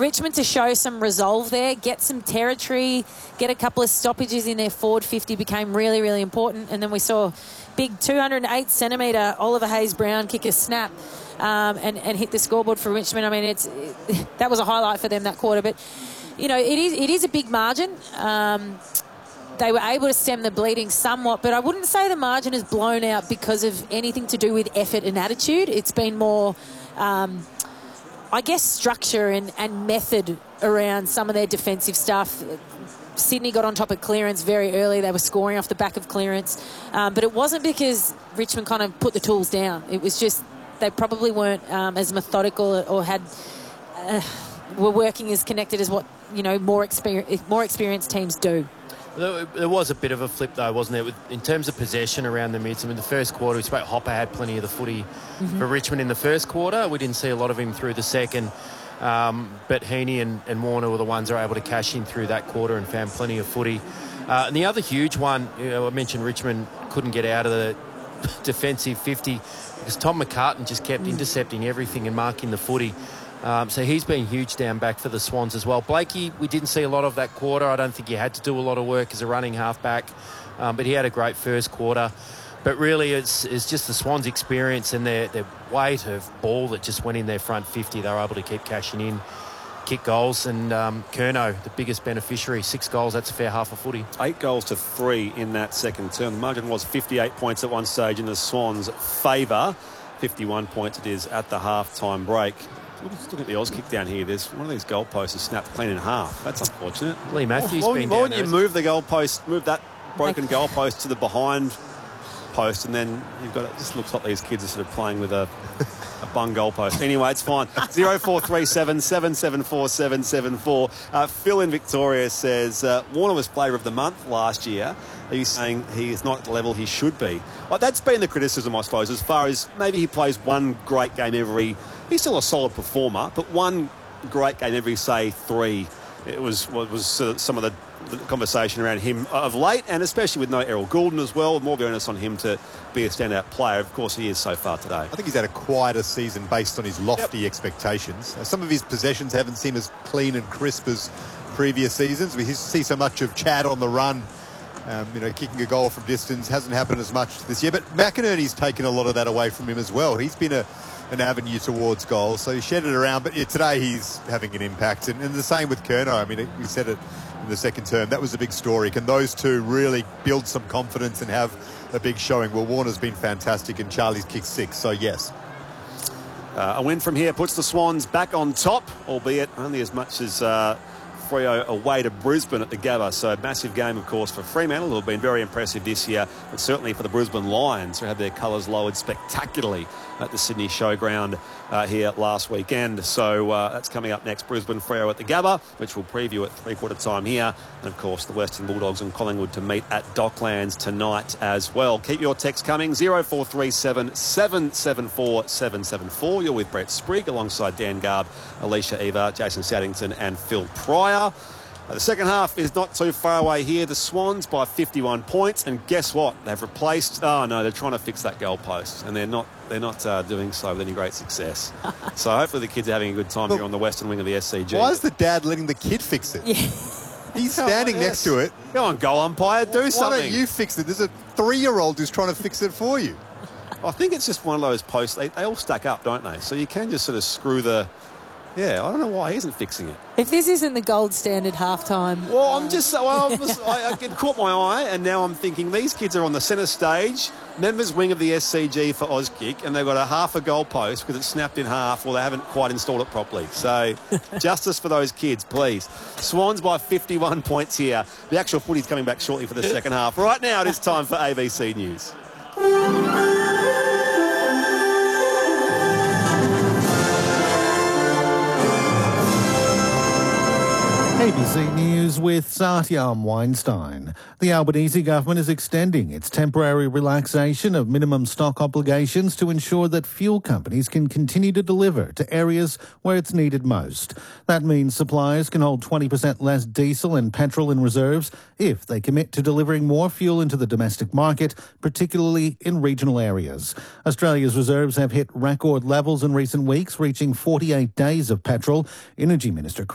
Richmond to show some resolve there, get some territory, get a couple of stoppages in their forward 50 became really, really important. And then we saw big 208-centimetre Oliver Hayes-Brown kick a snap and hit the scoreboard for Richmond. I mean, that was a highlight for them that quarter. But, you know, it is a big margin. They were able to stem the bleeding somewhat, but I wouldn't say the margin is blown out because of anything to do with effort and attitude. It's been more, I guess, structure and method around some of their defensive stuff. Sydney got on top of clearance very early. They were scoring off the back of clearance. But it wasn't because Richmond kind of put the tools down. It was just they probably weren't as methodical or were working as connected as what, you know, more experienced teams do. There was a bit of a flip, though, wasn't there? In terms of possession around the mids. I mean, the first quarter, we spoke Hopper had plenty of the footy for Richmond in the first quarter. We didn't see a lot of him through the second. But Heaney and Warner were the ones that were able to cash in through that quarter and found plenty of footy. And the other huge one, you know, I mentioned Richmond couldn't get out of the defensive 50 because Tom McCartan just kept intercepting everything and marking the footy. So he's been huge down back for the Swans as well. Blakey, we didn't see a lot of that quarter. I don't think he had to do a lot of work as a running halfback, but he had a great first quarter. But really, it's just the Swans' experience and their weight of ball that just went in their front 50. They were able to keep cashing in, kick goals, and Curnow, the biggest beneficiary, 6 goals. That's a fair half of footy. 8 goals to 3 in that second term. The margin was 58 points at one stage in the Swans' favour. 51 points it is at the half-time break. Look at the Oz kick down here. There's one of these goalposts is snapped clean in half. That's unfortunate. Lee Matthews Why wouldn't you move the goalpost, move that broken goalpost to the behind post, and then you've got it just looks like these kids are sort of playing with a bung goalpost. Anyway, it's fine. 0437 774 774. Phil in Victoria says Warner was player of the month last year. Are you saying he is not at the level he should be? Well, that's been the criticism, I suppose, as far as maybe he plays one great game every... He's still a solid performer, but one great game every, say, 3. It was some of the conversation around him of late, and especially with no Errol Goulden as well. More onus on him to be a standout player. Of course, he is so far today. I think he's had a quieter season based on his lofty expectations. Some of his possessions haven't seemed as clean and crisp as previous seasons. We see so much of Chad on the run, kicking a goal from distance. Hasn't happened as much this year, but McInerney's taken a lot of that away from him as well. He's been an avenue towards goals, so he shed it around, but today he's having an impact, and the same with Curnow. I mean, we said it in the second term, that was a big story. Can those two really build some confidence and have a big showing? Well, Warner's been fantastic and Charlie's kicked 6, so yes. A win from here puts the Swans back on top, albeit only as much as Freo away to Brisbane at the Gabba. So massive game, of course, for Fremantle, who have been very impressive this year, but certainly for the Brisbane Lions, who had their colours lowered spectacularly at the Sydney Showground here last weekend. So that's coming up next, Brisbane Freo at the Gabba, which we'll preview at 3/4 time here. And, of course, the Western Bulldogs and Collingwood to meet at Docklands tonight as well. Keep your text coming, 0437 774 774. You're with Brett Sprigg alongside Dan Garb, Alicia Eva, Jason Saddington and Phil Pryor. The second half is not too far away here. The Swans by 51 points, and guess what? They've replaced... Oh, no, they're trying to fix that goalpost, and they're not doing so with any great success. So hopefully the kids are having a good time here on the western wing of the SCG. Why is the dad letting the kid fix it? Yeah. He's standing next to it. Go on, goal umpire, do something. Why don't you fix it? There's a 3-year-old who's trying to fix it for you. I think it's just one of those posts. They all stack up, don't they? So you can just sort of screw the... Yeah, I don't know why he isn't fixing it. If this isn't the gold standard halftime... Well, I it caught my eye, and now I'm thinking these kids are on the centre stage, members wing of the SCG for Auskick, and they've got a half a goal post because it's snapped in half, or they haven't quite installed it properly. So, justice for those kids, please. Swans by 51 points here. The actual footy's coming back shortly for the second half. Right now, it is time for ABC News. ABC News with Satyam Weinstein. The Albanese government is extending its temporary relaxation of minimum stock obligations to ensure that fuel companies can continue to deliver to areas where it's needed most. That means suppliers can hold 20% less diesel and petrol in reserves if they commit to delivering more fuel into the domestic market, particularly in regional areas. Australia's reserves have hit record levels in recent weeks, reaching 48 days of petrol. Energy Minister